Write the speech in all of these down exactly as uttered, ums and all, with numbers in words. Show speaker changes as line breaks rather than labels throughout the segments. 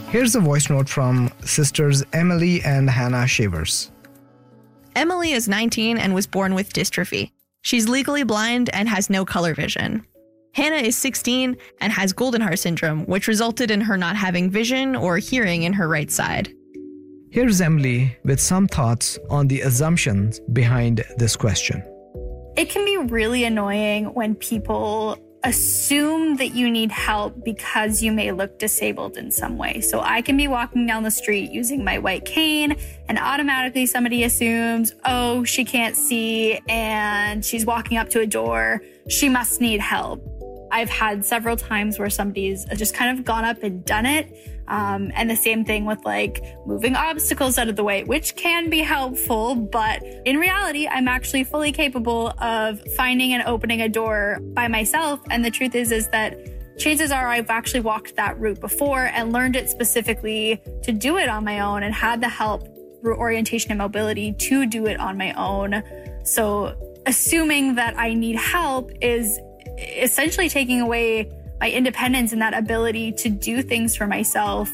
Here's a voice note from sisters Emily and Hannah Shavers.
Emily is nineteen and was born with dystrophy. She's legally blind and has no color vision. Hannah is sixteen and has Goldenhar syndrome, which resulted in her not having vision or hearing in her right side.
Here's Emily with some thoughts on the assumptions behind this question.
It can be really annoying when people assume that you need help because you may look disabled in some way. So I can be walking down the street using my white cane and automatically somebody assumes, oh, she can't see and she's walking up to a door. She must need help. I've had several times where somebody's just kind of gone up and done it. Um, and the same thing with like moving obstacles out of the way, which can be helpful. But in reality, I'm actually fully capable of finding and opening a door by myself. And the truth is, is that chances are I've actually walked that route before and learned it specifically to do it on my own and had the help through orientation and mobility to do it on my own. So assuming that I need help is essentially taking away my independence and that ability to do things for myself.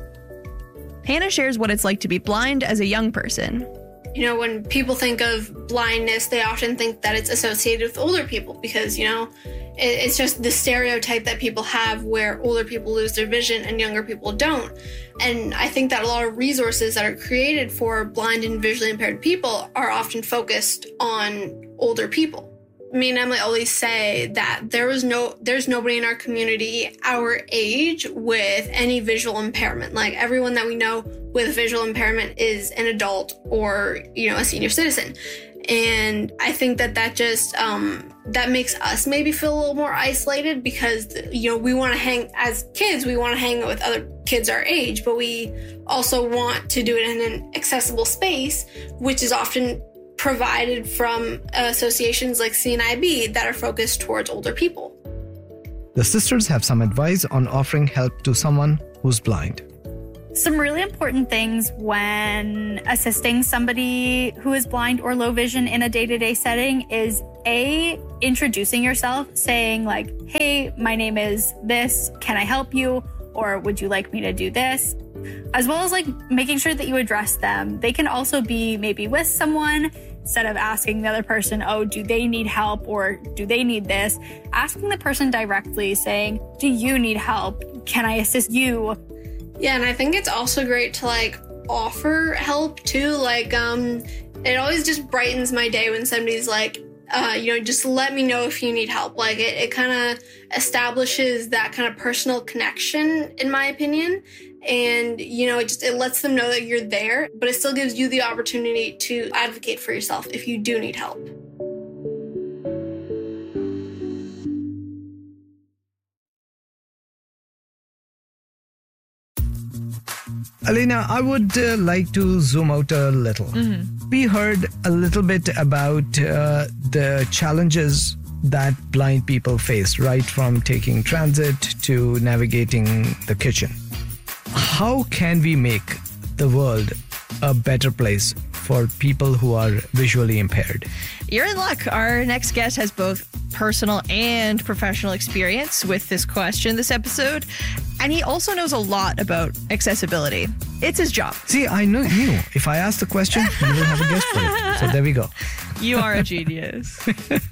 Hannah shares what it's like to be blind as a young person.
You know, when people think of blindness, they often think that it's associated with older people because, you know, it's just the stereotype that people have where older people lose their vision and younger people don't. And I think that a lot of resources that are created for blind and visually impaired people are often focused on older people. Me and Emily always say that there was no, there's nobody in our community our age with any visual impairment. Like everyone that we know with visual impairment is an adult or, you know, a senior citizen. And I think that that just, um, that makes us maybe feel a little more isolated because, you know, we want to hang, as kids, we want to hang out with other kids our age, but we also want to do it in an accessible space, which is often provided from associations like C N I B that are focused towards older people.
The sisters have some advice on offering help to someone who's blind.
Some really important things when assisting somebody who is blind or low vision in a day-to-day setting is A, introducing yourself, saying like, hey, my name is this, can I help you? Or would you like me to do this? As well as like making sure that you address them. They can also be maybe with someone instead of asking the other person, oh, do they need help or do they need this? Asking the person directly saying, do you need help? Can I assist you?
Yeah, and I think it's also great to like offer help too. Like, um, it always just brightens my day when somebody's like, uh, you know, just let me know if you need help. Like it, it kind of establishes that kind of personal connection, in my opinion. And, you know, it just, it lets them know that you're there, but it still gives you the opportunity to advocate for yourself if you do need help.
Elena, I would uh, like to zoom out a little. Mm-hmm. We heard a little bit about uh, the challenges that blind people face, right from taking transit to navigating the kitchen. How can we make the world a better place for people who are visually impaired?
You're in luck. Our next guest has both personal and professional experience with this question this episode, and he also knows a lot about accessibility. It's his job.
See, I knew, knew if I asked the question, you will have a guest for it. So there we go.
You are a genius.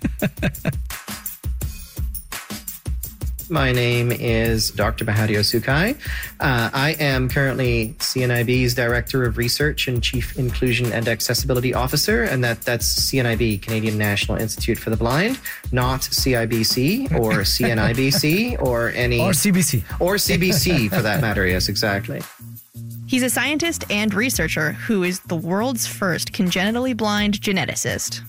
My name is Doctor Mahadio Sukai. Uh, I am currently C N I B's Director of Research and Chief Inclusion and Accessibility Officer, and that, that's C N I B, Canadian National Institute for the Blind, not C I B C or C N I B C or any...
Or C B C.
Or C B C, for that matter, yes, exactly.
He's a scientist and researcher who is the world's first congenitally blind geneticist.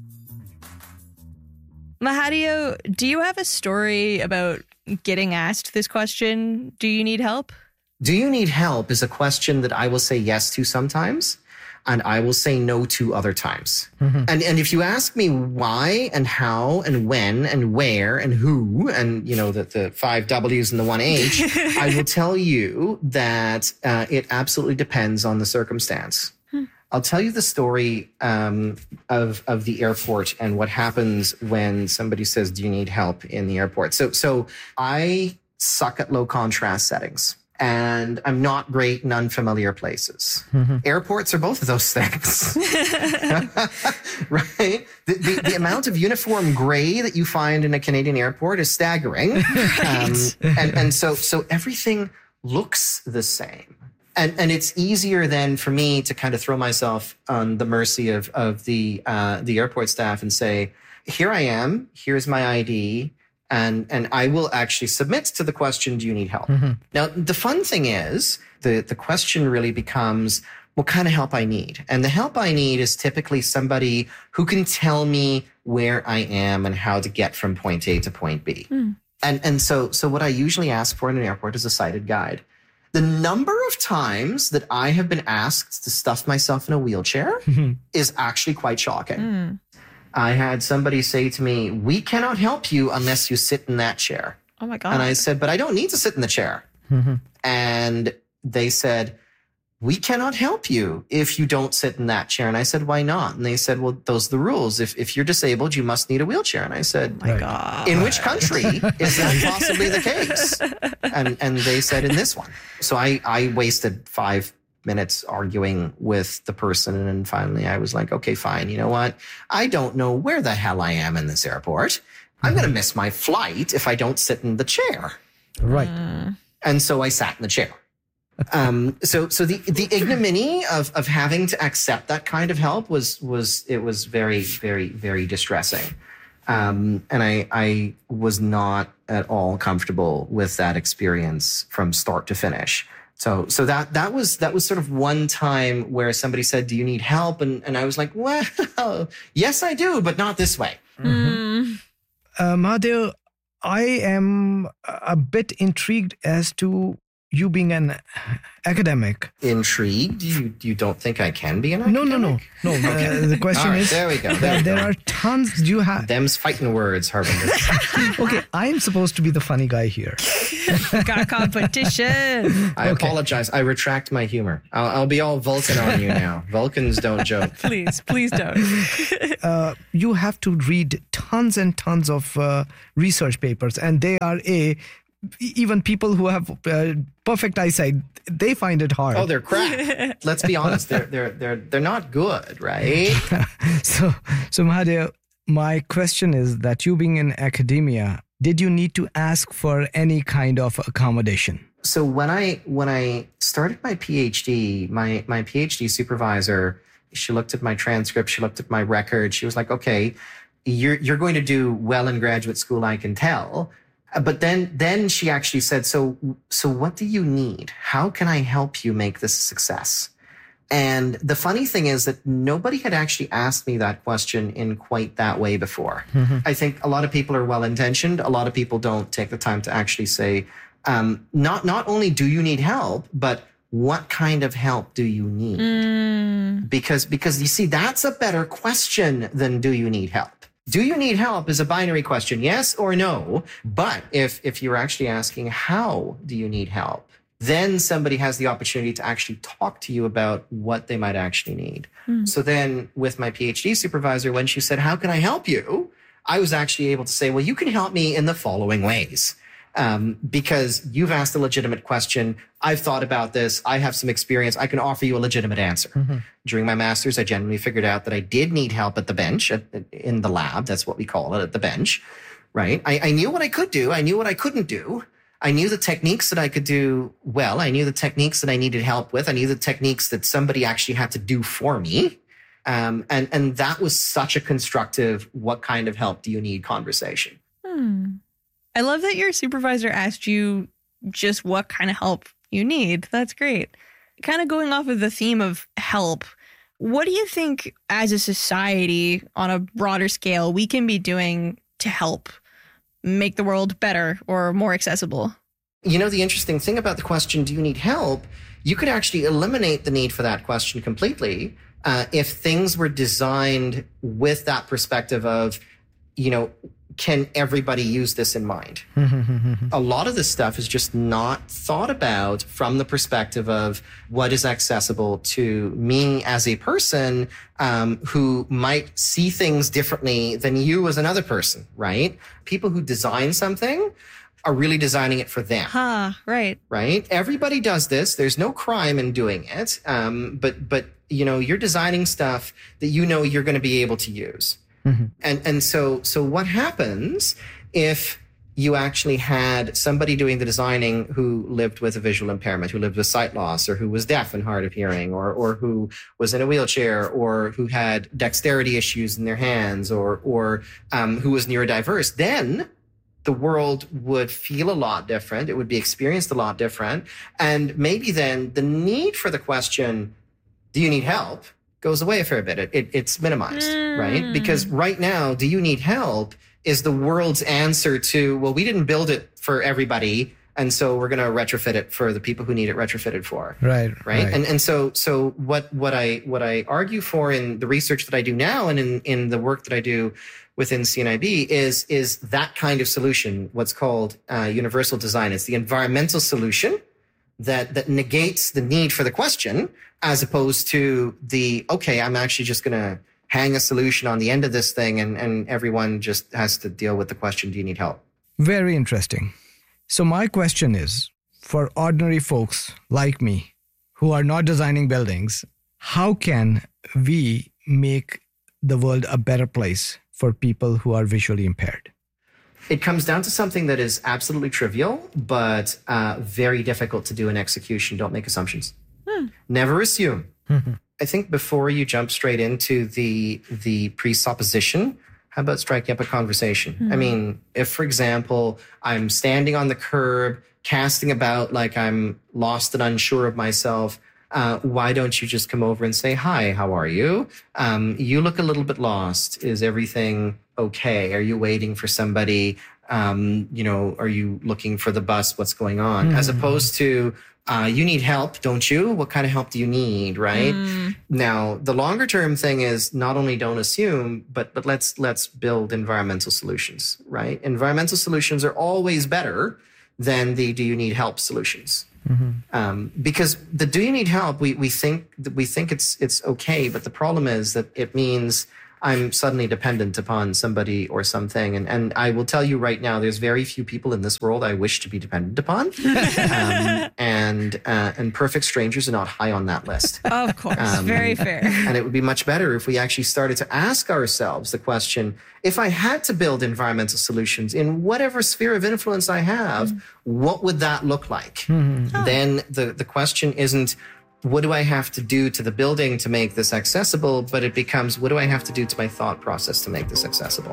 Mahadio, do you have a story about getting asked this question? Do you need help?
Do you need help is a question that I will say yes to sometimes, and I will say no to other times. Mm-hmm. And and if you ask me why and how and when and where and who and, you know, the, the five W's and the one H, I will tell you that uh, it absolutely depends on the circumstance. I'll tell you the story um, of of the airport and what happens when somebody says, do you need help in the airport? So, so I suck at low contrast settings. and I'm not great in unfamiliar places. Airports are both of those things. Right? The, the, the amount of uniform gray that you find in a Canadian airport is staggering. Um, and and so, so everything looks the same. And, and it's easier then for me to kind of throw myself on the mercy of, of the, uh, the airport staff and say, here I am, here's my I D, and, and I will actually submit to the question, do you need help? Mm-hmm. Now, the fun thing is, the, the question really becomes, what kind of help I need? And the help I need is typically somebody who can tell me where I am and how to get from point A to point B. Mm. And, and so, so what I usually ask for in an airport is a sighted guide. The number of times that I have been asked to stuff myself in a wheelchair mm-hmm. is actually quite shocking. Mm. I had somebody say to me, we cannot help you unless you sit in that chair.
Oh my God.
And I said, but I don't need to sit in the chair. Mm-hmm. And they said, we cannot help you if you don't sit in that chair. And I said, why not? And they said, well, those are the rules. If if you're disabled, you must need a wheelchair. And I said,
oh my God.
In which country is that possibly the case? And and they said, in this one. So I, I wasted five minutes arguing with the person. And then finally I was like, okay, fine. You know what? I don't know where the hell I am in this airport. I'm going to miss my flight if I don't sit in the chair.
Right. Mm.
And so I sat in the chair. Um, so, so the, the ignominy of, of having to accept that kind of help was, was, it was very, very, very distressing. Um, and I, I was not at all comfortable with that experience from start to finish. So, so that, that was, that was sort of one time where somebody said, do you need help? And, and I was like, well, yes, I do, but not this way.
Mm-hmm. Uh, Mahadev, I am a bit intrigued as to you being an academic.
Intrigued? You you don't think I can be an
no,
academic?
No, no, no.
Okay.
Uh, the question
right,
is,
there we go. There,
there,
we
there
go.
are tons. Do you have?
Them's fighting words, Harvinder.
Okay, I'm supposed to be the funny guy here.
Got competition.
I
Okay.
apologize. I retract my humor. I'll, I'll be all Vulcan on you now. Vulcans don't joke.
Please, please don't.
Uh, you have to read tons and tons of uh, research papers, and they are a even people who have uh, perfect eyesight, they find it hard.
Oh, they're crap. Let's be honest. They're they're they're they're not good, right?
so, so Mahadev, my question is that you being in academia, did you need to ask for any kind of accommodation?
So when I when I started my PhD, my my PhD supervisor, she looked at my transcript, she looked at my record, she was like, "Okay, you're you're going to do well in graduate school, I can tell." But then, then she actually said, so, so what do you need? How can I help you make this a success? And the funny thing is that nobody had actually asked me that question in quite that way before. Mm-hmm. I think a lot of people are well-intentioned. A lot of people don't take the time to actually say, um, not, not only do you need help, but what kind of help do you need? Mm. Because, because you see, that's a better question than do you need help? Do you need help is a binary question, yes or no. But if, if you're actually asking, how do you need help? Then somebody has the opportunity to actually talk to you about what they might actually need. Mm. So then with my PhD supervisor, when she said, how can I help you? I was actually able to say, well, you can help me in the following ways. Um, because you've asked a legitimate question. I've thought about this. I have some experience. I can offer you a legitimate answer. Mm-hmm. During my master's, I genuinely figured out that I did need help at the bench, at, in the lab. That's what we call it, at the bench, right? I, I knew what I could do. I knew what I couldn't do. I knew the techniques that I could do well. I knew the techniques that I needed help with. I knew the techniques that somebody actually had to do for me. Um, and, and that was such a constructive, what kind of help do you need conversation.
Hmm. I love that your supervisor asked you just what kind of help you need. That's great. Kind of going off of the theme of help, what do you think as a society on a broader scale we can be doing to help make the world better or more accessible?
You know, the interesting thing about the question, do you need help? You could actually eliminate the need for that question completely uh, if things were designed with that perspective of, you know, can everybody use this in mind? A lot of this stuff is just not thought about from the perspective of what is accessible to me as a person um, who might see things differently than you as another person, right? People who design something are really designing it for them.
Huh, right.
Right? Everybody does this. There's no crime in doing it. Um, but, but, you know, you're designing stuff that you know you're going to be able to use. Mm-hmm. And, and so, so what happens if you actually had somebody doing the designing who lived with a visual impairment, who lived with sight loss, or who was deaf and hard of hearing, or, or who was in a wheelchair, or who had dexterity issues in their hands, or, or, um, who was neurodiverse? Then the world would feel a lot different. It would be experienced a lot different. And maybe then the need for the question, do you need help, goes away a fair bit. It, it, it's minimized, mm. right? Because right now, do you need help is the world's answer to, well, we didn't build it for everybody, and so we're going to retrofit it for the people who need it retrofitted for.
Right.
Right.
right.
And and so so what what I what I argue for in the research that I do now and in, in the work that I do within C N I B is is that kind of solution, what's called uh, universal design. It's the environmental solution that that negates the need for the question, as opposed to the, okay, I'm actually just going to hang a solution on the end of this thing, and, and everyone just has to deal with the question, do you need help?
Very interesting. So my question is, for ordinary folks like me who are not designing buildings, how can we make the world a better place for people who are visually impaired?
It comes down to something that is absolutely trivial, but uh, very difficult to do in execution. Don't make assumptions. Hmm. Never assume. Mm-hmm. I think before you jump straight into the the presupposition, how about striking up a conversation? Mm-hmm. I mean, if, for example, I'm standing on the curb, casting about like I'm lost and unsure of myself, uh, why don't you just come over and say, hi, how are you? Um, you look a little bit lost. Is everything okay? Are you waiting for somebody? Um, you know, are you looking for the bus? What's going on? Mm-hmm. As opposed to, Uh, you need help, don't you? What kind of help do you need, right? Mm. Now, the longer term thing is not only don't assume, but but let's let's build environmental solutions, right? Environmental solutions are always better than the do you need help solutions. Mm-hmm. Um, because the do you need help, we we think we think it's it's okay, but the problem is that it means I'm suddenly dependent upon somebody or something. And, and I will tell you right now, there's very few people in this world I wish to be dependent upon. um, and uh, and perfect strangers are not high on that list.
Of course. Um, very fair.
And it would be much better if we actually started to ask ourselves the question, if I had to build environmental solutions in whatever sphere of influence I have, mm. what would that look like? Mm-hmm. Oh. Then the, the question isn't, what do I have to do to the building to make this accessible? But it becomes, what do I have to do to my thought process to make this accessible?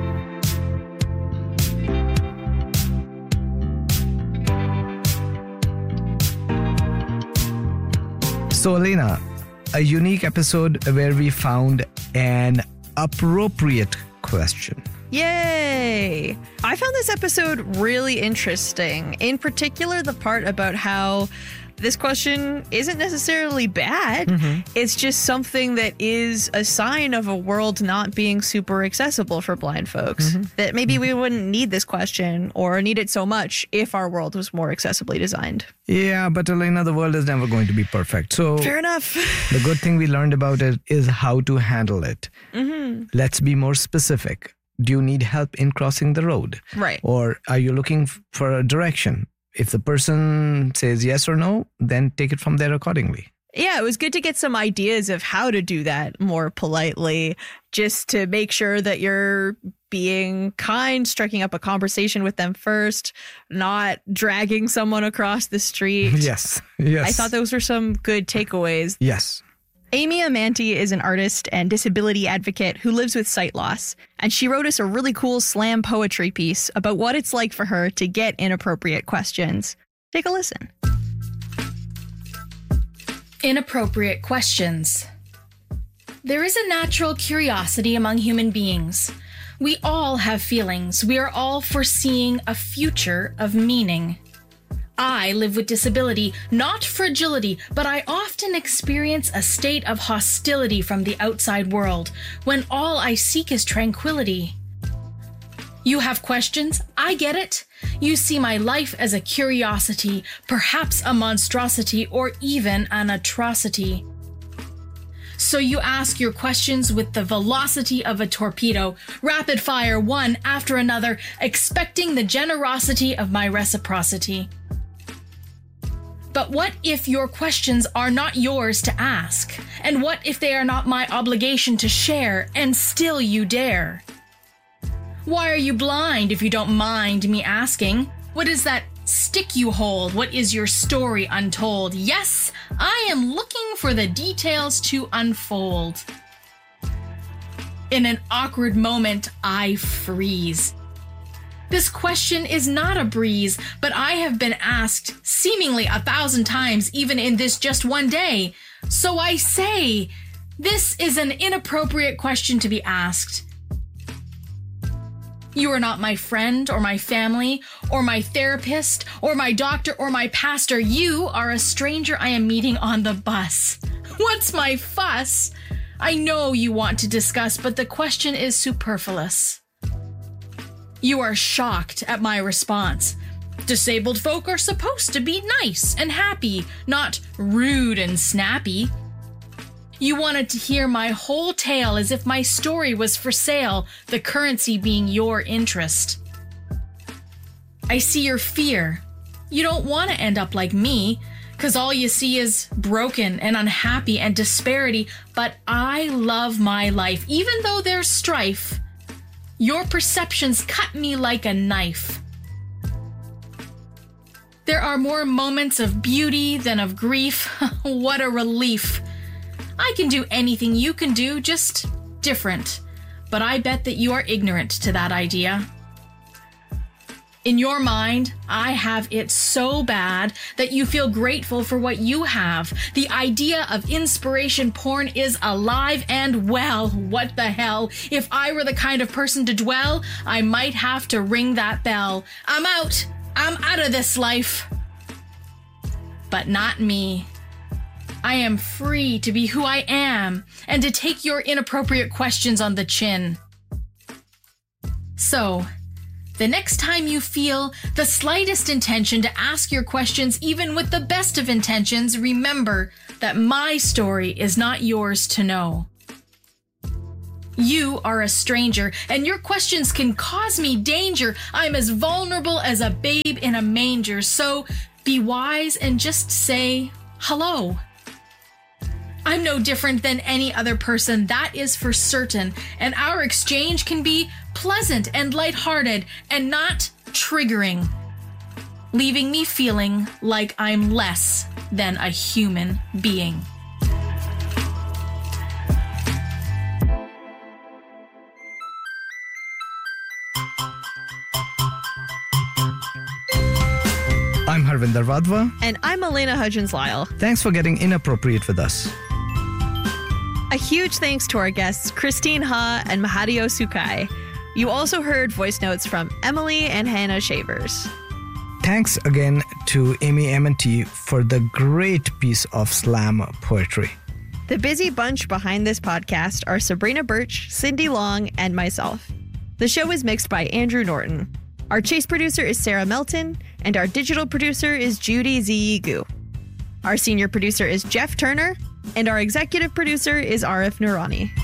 So, Elena, a unique episode where we found an appropriate question.
Yay! I found this episode really interesting. In particular, the part about how this question isn't necessarily bad. Mm-hmm. It's just something that is a sign of a world not being super accessible for blind folks. Mm-hmm. That maybe we wouldn't need this question or need it so much if our world was more accessibly designed.
Yeah, but Elena, the world is never going to be perfect. So
fair enough.
The good thing we learned about it is how to handle it. Mm-hmm. Let's be more specific. Do you need help in crossing the road?
Right.
Or are you looking for a direction? If the person says yes or no, then take it from there accordingly.
Yeah, it was good to get some ideas of how to do that more politely, just to make sure that you're being kind, striking up a conversation with them first, not dragging someone across the street.
Yes, yes.
I thought those were some good takeaways.
Yes.
Amy Amanti is an artist and disability advocate who lives with sight loss, and she wrote us a really cool slam poetry piece about what it's like for her to get inappropriate questions. Take a listen.
Inappropriate questions. There is a natural curiosity among human beings. We all have feelings. We are all foreseeing a future of meaning. I live with disability, not fragility, but I often experience a state of hostility from the outside world when all I seek is tranquility. You have questions? I get it. You see my life as a curiosity, perhaps a monstrosity, or even an atrocity. So you ask your questions with the velocity of a torpedo, rapid fire one after another, expecting the generosity of my reciprocity. But what if your questions are not yours to ask? And what if they are not my obligation to share, and still you dare? Why are you blind if you don't mind me asking? What is that stick you hold? What is your story untold? Yes, I am looking for the details to unfold. In an awkward moment, I freeze. This question is not a breeze, but I have been asked seemingly a thousand times, even in this just one day. So I say, this is an inappropriate question to be asked. You are not my friend or my family or my therapist or my doctor or my pastor. You are a stranger I am meeting on the bus. What's my fuss? I know you want to discuss, but the question is superfluous. You are shocked at my response. Disabled folk are supposed to be nice and happy, not rude and snappy. You wanted to hear my whole tale as if my story was for sale, the currency being your interest. I see your fear. You don't want to end up like me, because all you see is broken and unhappy and disparity, but I love my life, even though there's strife. Your perceptions cut me like a knife. There are more moments of beauty than of grief. What a relief. I can do anything you can do, just different. But I bet that you are ignorant to that idea. In your mind, I have it so bad that you feel grateful for what you have. The idea of inspiration porn is alive and well. What the hell? If I were the kind of person to dwell, I might have to ring that bell. I'm out. I'm out of this life. But not me. I am free to be who I am and to take your inappropriate questions on the chin. So, the next time you feel the slightest intention to ask your questions, even with the best of intentions, remember that my story is not yours to know. You are a stranger, and your questions can cause me danger. I'm as vulnerable as a babe in a manger, so be wise and just say hello. I'm no different than any other person, that is for certain, and our exchange can be pleasant and lighthearted and not triggering, leaving me feeling like I'm less than a human being.
I'm Harvinder Vadva.
And I'm Elena Hudgens-Lyle.
Thanks for getting inappropriate with us.
A huge thanks to our guests, Christine Ha and Mahadio Sukai. You also heard voice notes from Emily and Hannah Shavers.
Thanks again to Amy Amity for the great piece of slam poetry.
The busy bunch behind this podcast are Sabrina Birch, Cindy Long, and myself. The show is mixed by Andrew Norton. Our chase producer is Sarah Melton, and our digital producer is Judy Ziyigu. Our senior producer is Jeff Turner, and our executive producer is Arif Noorani.